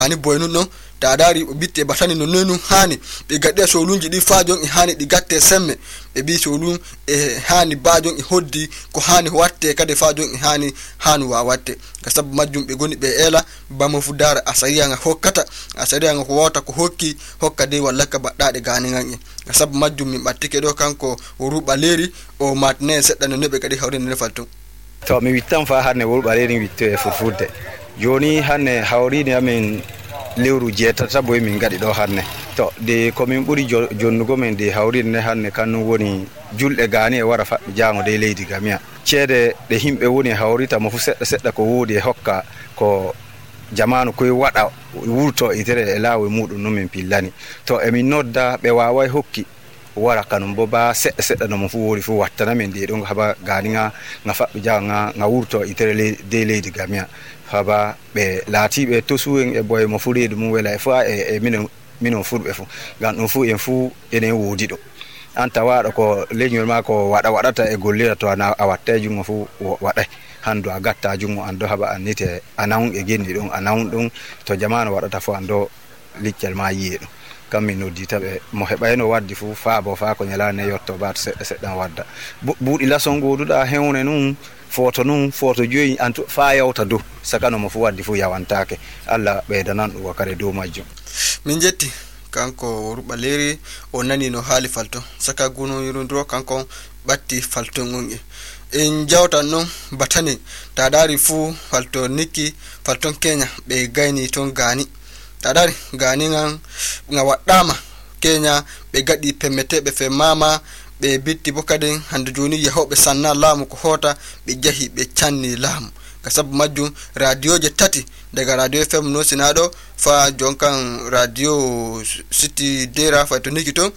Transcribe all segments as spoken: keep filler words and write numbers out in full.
ani boynu no ta dari o bitte batani no nonu hani be gadde solunji di faajon e hani di gatte semme be bi solun e hani baajon e hoddi ko hani watte kade faajon e hani hanu wa watte kasab majjum be goni be ela bamo fudara asariya nga hokkata asariya nga ko wota ko hokki hokkade walla ka baddade ganingan e kasab majjum min battike do kanko o ruba leri o matne sedda no be kadi hawre ne falto to mi wittam fa hanne ruba leri witte e furfurde joni hanne hawrini amen lewru jetata boy min gadi do hanne to de ko min buri jonnugo men de hawrini hanne kannu woni julde gani e wara fabbi jango de leydi gamia cede de himbe woni hawrita mo fu sedda sedda ko wodi hokka ko jamanu koy wada wurto itere e lawe mudum no min pillani to e min nodda be waawai hokki wara kanum bo ba sedda sedda no mo fu wori fu wattana men de don haba ganinga nga fabbi janga nga wurto itere de leydi gamia haba be latibe to suwen e boy mo fureedu mum wela e fa e mino mino furbe fu gan no fu en fu ene wodi do anta wada ko leñol ma ko wada wadata e gollira to ana awatta jungo fu wada hando agatta jungo ando haba anite anaun e gendi don anaun dum to jamanu wadata fu ando liccal ma yiedo kammi no ditabe mo hebayno waddi fu fa bo fa ko nyalane yotto bat sedda sedda wadda buudi lason goduda hewne nun foto nun foto joyi antu fa yawta do sakano mo fu waddi fu yawantake alla beedanan do wakare do majjum min jetti kanko ruba leri o nani no hali falto saka guno yirundro kanko batti falto ngonge en jawta non batani ta dari fu falto niki falton Kenya be gayni ton gani ta dari gani ngan nga waddama Kenya be gadi pemete be fe mama be bitti bokaden hande joni yahobe sanna lamu ko hota be jahi be canni lamu kasab majjum radio je tati daga radio F M no sinado fa jonkan radio city dera fa to nikito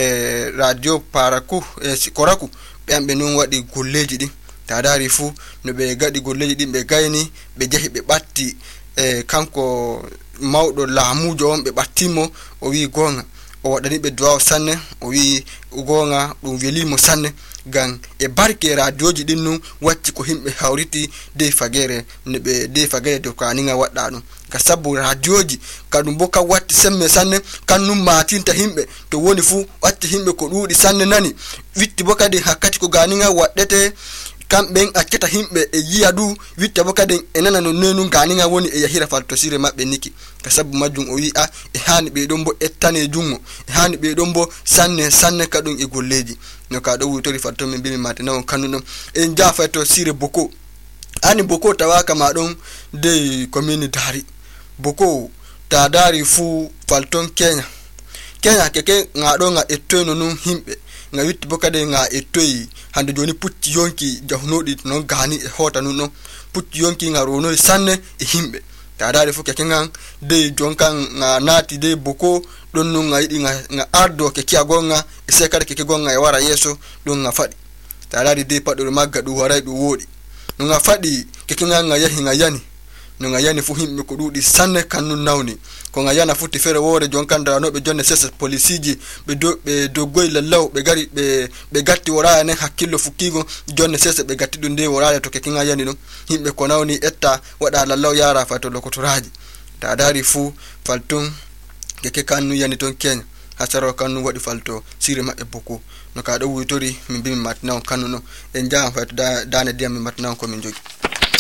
e radio paraku e koraku be ambe non wadi golleji di ta dari fu no be gadi golleji di be gayni be jahi be batti e kanko mawdo laamujo on be battimo o wi gonga o wadani be duwa sanne o wi gonga dum welimo sanne gan e barke radioji dinnu wacci ko himbe hawriti de fagere ne be de fagere do kaninga wadda dum ka sabu radioji kadum boka watti semme sanne kannum matinta himbe to woni fu watti himbe ko dudi sanne nani witti boka de hakkati ko ganinga waddete kamben aketa himbe e yiya du witta bokaden enana no nenu ganinga woni e yahira falto sire mabbe niki kasabu majjum o wi a e hani be dombo ettane jungo e hani be dombo sanne sanne kadum e golleji no ka do wutori falto min bimi matina on kanuno en jafa to sire boko ani boko tawaka madon de commune dari boko ta dari fu falton Kenya Kenya keke ngado nga ettono nun himbe nga witti bokade nga ettoyi hande joni pucci yonki jahnodi non gani e hota nuno pucci yonki nga rono sanne e himbe ta dare fu keke ngan de jonkan nga nati de boko don non nga yidi nga, nga ardo keke agonga e sekare keke gonga e wara yeso don nga fadi ta dare de paddo magga du waray du wodi no nga fadi keke ngan nga yahi nga yani no nga yani fu himbe ko dudi sanne kanu nawni ko nga yana futti fere wore jonkan da no be jonne sesa policiji be do be do goy lallaw be gari be be gatti wora ne hakkillo fukigo jonne sesa be gatti dunde wora to ke kinga yani no himbe ko nawni etta wada lallaw yara fato lokotoraji ta dari fu faltun ke ke kanu yani ton Kenya hasaro kanu wadi falto sire mabbe boko no ka do wutori min bimi matna kanu no en jaa fato da dane diam mi matna ko min jogi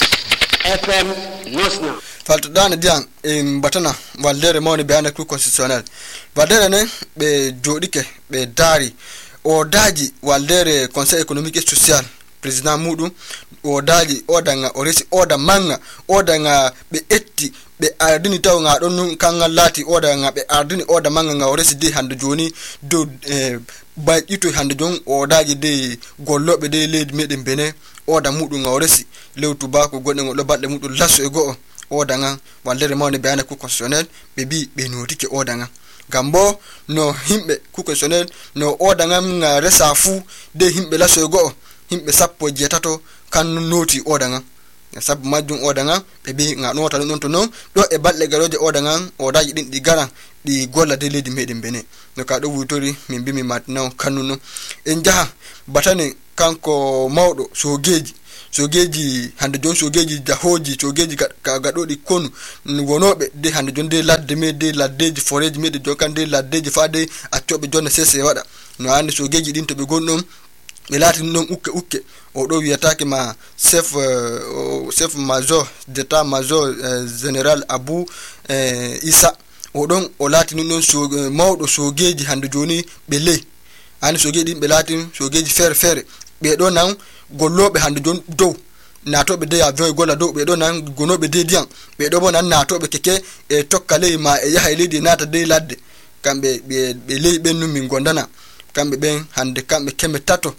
F M Nosna falto dane dian en batana waldere moni be ana constitutionnel waldere ne be jodike be dari o daji waldere conseil économique et social président mudu o daji odanga o resi oda manga odanga be etti be ardini taw nga don kanga lati oda nga be ardini oda manga nga o resi de hande joni do eh, bay ito hande jon o daji de gollobe de leydi meden bene oda mudu nga o resi lewtu bako godde ngo do badde mudu lasso e go oda nga waldere mawne be ana ku constitutionnel be bi be notike oda nga gambo no himbe ku constitutionnel no oda nga nga resa fu de himbe lasso e go himbe sappo jetato kan noti oda nga sab majjum oda nga be bi nga nota non to non do e balle garoje oda nga odaji din di gara di golla de leydi meden bene no ka do wutori min bimi matna kanuno en jaha batane kanko mawdo sogeji sogeji hande jon sogeji jahoji sogeji gadodi konu wonobe de hande jon de ladde me de laddeji foreji me de jokan de laddeji faade accobe jonne sese wada no ande sogeji din to be gondom be lati non ukke ukke o do wiyataake ma chef uh, chef major d'état major uh, général Abou uh, Issa o don o lati non so uh, mawdo sogeji hande joni be le ani sogeji be lati sogeji fere fere be do nan gollobe hande jon dow natobe de avion gola dow be do nan gonobe de dian be do bo nan natobe keke e tokkale ma e yaha ledi nata de ladde kambe be be le be numi gondana kambe ben hande kambe keme tato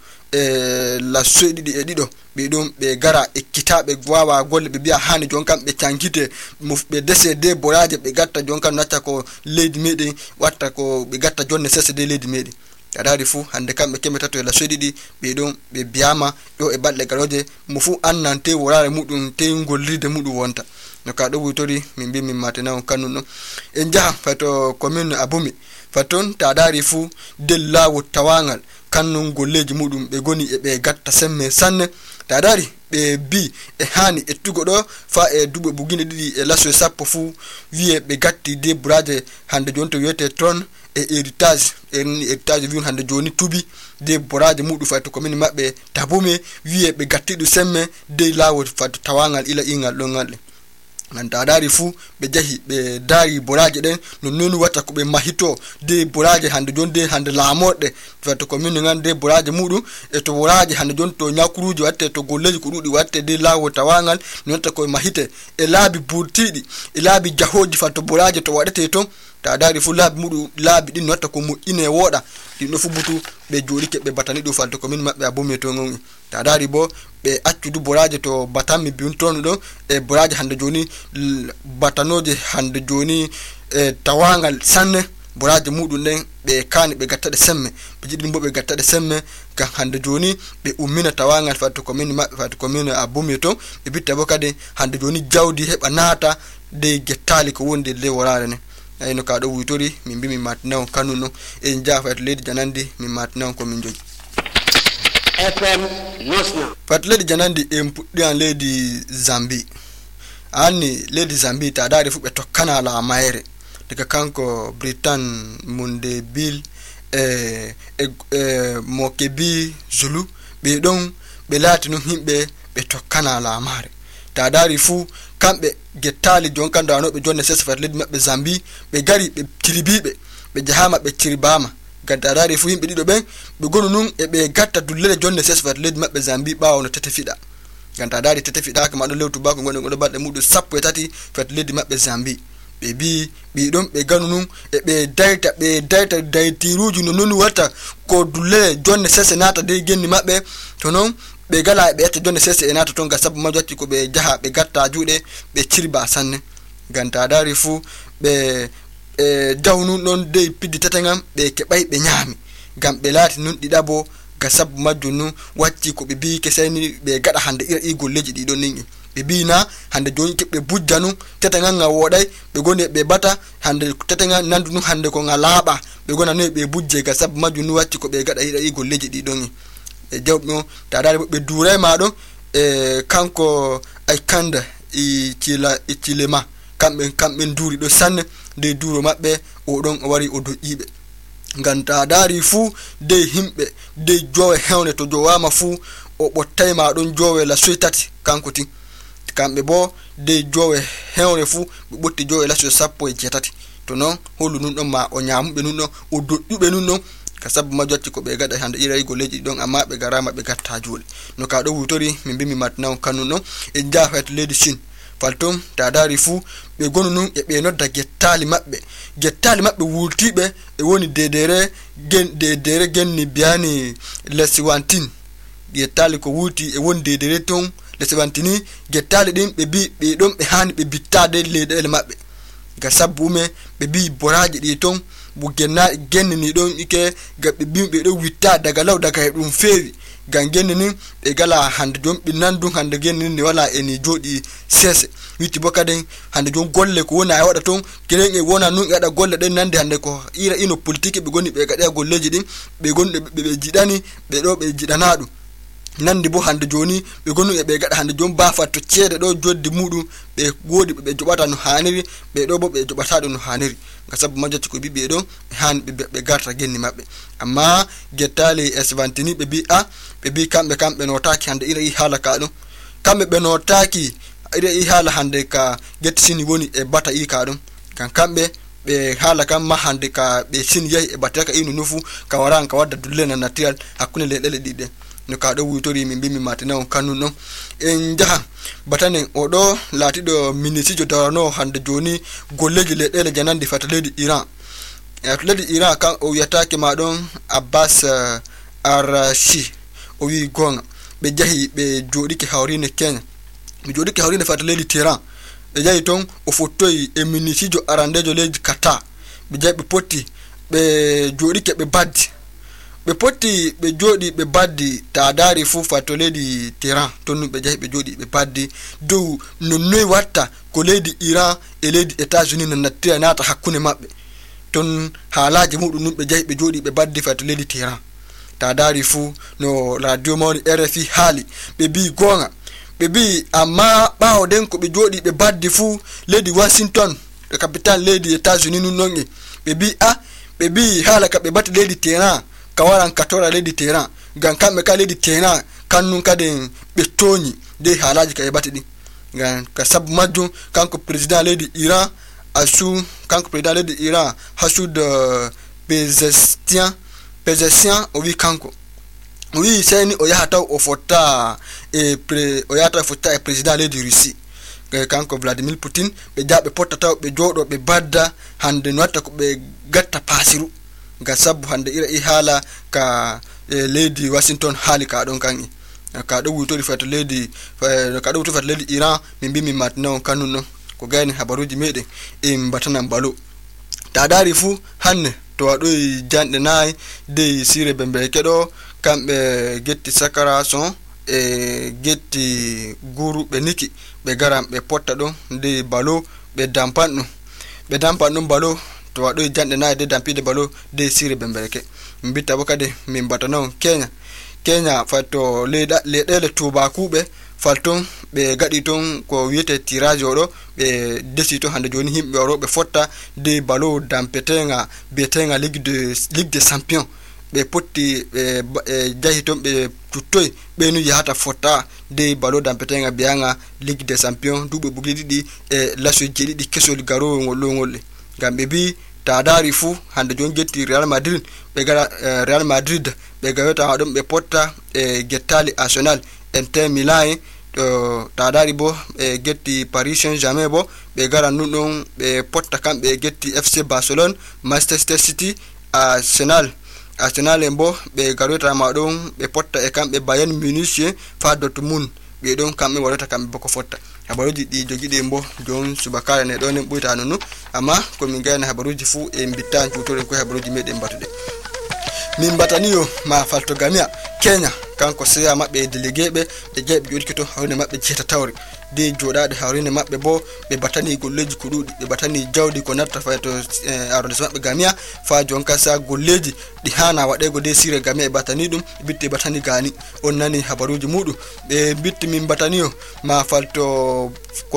e la suedi e dido be dum be gara e kitabe gwawa golle be biya hani jon kambe cankite be dese de boraje be gatta jon kan nata ko ledi medi watta ko be gatta jonne sese de ledi medi adari fu hande kambe keme tato e la suedi be dum be biyama do e balle garoje mu fu annante worare mudum te ngollide mudum wonta no ka do wutori min bi min matena kanuno en jaha fato commune Abumi faton ta dari fu del lawo tawangal kannun golleji mudum be goni e be gatta semme sanne ta dari be bi e hani e tugo do fa e dubbe bugine didi e laso sappo fu wi'e be gatti de braje hande jonto wiyete tron e héritage en héritage wi'un hande joni tubi de braje mudu fato commune mabbe Abumi wi'e be gatti du semme de lawo fato tawangal ila ingal do ngal nanta dari fu be jahi be dari boraje den no nonu wata ko be mahito de boraje hande jonde hande laamode fato commune ngande boraje mudu e to boraje hande jon to nyakuruji watte to golleji ko dudi watte de lawo tawangal nonta ko mahite e laabi burtidi e laabi jahoji fato boraje to wadete ton ta dari fu laabi mudu laabi din notta ko mu ine woda dino fu butu be jorike be batani do fato commune mabbe Abumi to ngon ta dari bo be accudu boraje to batami biun ton do e boraje hande joni batanoje hande joni e tawangal sanne boraje mudun den be kani be gattade semme be jidin bo be gattade semme ka hande joni be ummina tawangal fato commune mabbe fato commune Abumi to be bitta bo kade hande joni jawdi heba nata de gettali ko wonde le worare ne ayno ka do wutori min bi mi matnaw kanuno e jafa to ledi janandi mi matnaw ko min jogi F M Nosna pat ledi janandi e puddi an ledi Zambi anni ledi Zambi ta dari fu be tokkana la mayre daga kanko Britain munde bil e e Mokebi Zulu be don be lati no himbe be tokkana la mare ta dari fu kambe gettali jonkan da no be jonne ses fat ledi mabbe Zambi be gari be tiribibe be jahama be tiribama gaddarare fu himbe dido ben be gonu nun e be gatta dullele jonne ses fat ledi mabbe Zambi bawo no tete fida ganta dari tete fida ka mado lewtu bako ngono ngodo badde mudu sappo e tati fat ledi mabbe Zambi be bi bi don be ganu nun e be dayta be dayta daytiruju no nonu wata ko dullele jonne ses nata de genni mabbe to non be gala be etta jonne sese enata ton ga sabu majoti ko be jaha be gatta juude be cirba sanne ganta dari fu be e dawnu non de piddi tatangam be kebay be nyaami gam be lati nun didabo ga sabu majjunu watti ko be bi ke sayni be gada hande ira i golleji di don ningi be bi na hande joni kebbe bujjanu tatanga nga woday be gone be bata hande tatanga nandu nu hande ko nga laaba be gona ne be bujje ga sabu majjunu watti ko be gada ira i golleji di don e jawbno ta dari be duray maado e kanko ay kanda e cila e cilema kambe kambe duri do sanne de duro mabbe o don wari o do ibe ganta dari fu de himbe de jowe hewne to jowama fu o bottay ma don jowe la suitati kanko ti kambe bo de jowe hewne fu be botti jowe la so sappo e jetati to non holu nun don ma o nyambe nun no o doddube nun no ka sabu majotti ko be gada hande iray golleji don amma be garama be gatta jule no ka do wutori min bi mi matnaw kanuno e jafat lady Shin faltum ta dari fu be gonu nun e be nodda gettali mabbe gettali mabbe wultibe e woni dedere gen dedere genni biani lesiwantin gettali ko wuti e woni dedere ton lesiwantini gettali din be bi be don be hani be bittade ledele mabbe ga sabu me be bi boraje di ton bu genna genni ni don ike gabbe bimbe do witta daga law daga e dum feewi gangenni ni be gala hande jom bi nandu hande genni ni wala eni jodi sese witti bokaden hande jom golle ko wona e wada ton gelen e wona nun gada golle den nande hande ko ira ino politique be gonni be gada golleji din be gonde be jidani be do be jidanadu nandi bo hande joni be gonu e be gada hande jon ba fatto cede do joddi mudum be godi be jobata no haniri be do bo be jobata do no haniri gasabu majjati ko bibe do han be be garta genni mabbe amma gettali S vingt be bi a be bi kambe kambe no taki hande ira i hala ka do kambe be no taki ira i hala hande ka gettini woni e bata i ka do kan kambe be hala kam ma hande ka be sin yayi e bata ka inu nufu ka waran ka wadda dulle na natural hakune le dele dide no ka do wutori min bimi matina on kanu no en jaha batane odo latido minisijo darano hande joni golleji le dele janandi fataledi Iran e fataledi Iran kan o yatake madon Abbas uh, Arashi o wi gonga be jahi be jodiki hawrine Kenya be jodiki hawrine fataledi Tehran be jahi ton o fotoyi e minisijo arandejo leji Qatar be jahi be poti be jodiki be baddi be poti be jodi be baddi ta dari fu fato ledi Tehran tonu be jahi be jodi be baddi do no noy watta ko ledi Iran e ledi États-Unis na nattira nata hakune mabbe ton halaji mudum be jahi be jodi be baddi fato ledi Tehran ta dari fu no radio moni R F I hali be bi gonga be bi amma bawo den ko be jodi be baddi fu ledi Washington the capital ledi États-Unis nu nongi be bi a be bi hala ka be batti ledi Tehran kawaran katora ledi Tehran gan kambe ka ledi Tehran kannun kaden be toni de halaji ka yebati di gan ka sab majju kanko president ledi Iran asu kanko president ledi Iran hasu de Pezestian Pezestian o wi kanko wi seni o yahata o fota e pre o yahata fota e president ledi Russie kanko Vladimir Putin be jabe potata be jodo be badda hande no watta ko be gatta pasiru gasabu hande ira i hala ka e, lady Washington hali ka don kangi ka do wutori fat lady ka do wutori fat lady Iran min bi mi matna kanu no ko gani habaruji meden e mbatana balo ta dari fu hanne to wado jande nay de sire bembe kedo kambe getti sakara son e getti guru be niki be garam be potta do de balo be dampan no be dampan no balo to wado jande na de dampide balo de sire bembereke mbita bokade min batano Kenya Kenya fato leda ledele tuba kube falton be gadi ton ko wiete tirage odo be desito hande joni himbe oro be fotta de balo dampetenga betenga ligue de ligue des champions be potti be e, jahi ton be tuttoy be nu yahata fotta de balo dampetenga bianga ligue des champions dube bugidi di e laso jedi di kesol garo ngol ngol gambe bi ta dari fu hande jon getti Real Madrid be gara uh, Real Madrid be gaweta dum be potta e uh, gettali Arsenal Inter Milan to ta dari bo e uh, getti Paris Saint-Germain bo be gara nudon be potta kambe getti F C Barcelona Manchester City Arsenal Arsenal embo be garota madon be potta e kambe Bayern Munich fa Dortmund be don kambe warata kambe boko fotta habaruji di jogide mbo don subakara ne don buita nonu amma ko min gayna habaruji fu e mbitan tutore ko habaruji meden batude min bataniyo ma falto gamia Kenya kanko seya mabbe delegebe be jebe jodikito hawne mabbe jeta tawri de jodade hawrine mabbe bo be batani golleji kududi be batani jawdi ko natta fayto eh, arrondissement mabbe gamia fa jonka sa golleji di hana wadego de sire gamia e batani dum bitte batani gani on nani habaruji mudu be bitti min bataniyo ma falto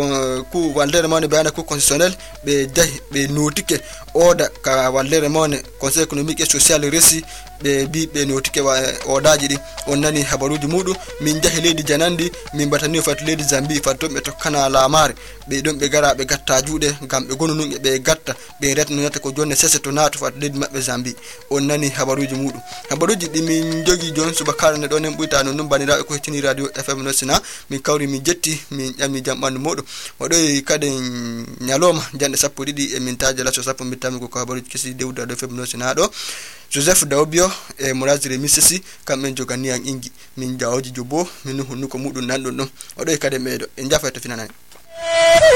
ku waldere mone bayana ku constitutionnel be jahi be notike oda ka waldere mone conseil économique et social resi be bi be notike wa odaji di on nani habaruji mudu min jahi ledi janandi min bataniyo fat ledi Zambi fat be to kana lamare be don be gara be gatta juude gam be gonu nun be gatta be retno nata ko jonne sese to nato fat ledi mabbe Zambi on nani habaruji mudu habaruji di min jogi jon subakara ne don en buita non banira ko tini radio F M nosina min kawri min jetti min yami jambandu modo wado kade nyaloma jande sappo didi e min taaje la so sappo mitami ko habaruji kesi dewda do F M nosina do Joseph Daobio e Murazire Misisi kamen jogani an ingi min jawoji jobo min hunu ko mudun nan don no wado kade medo en jafa to finana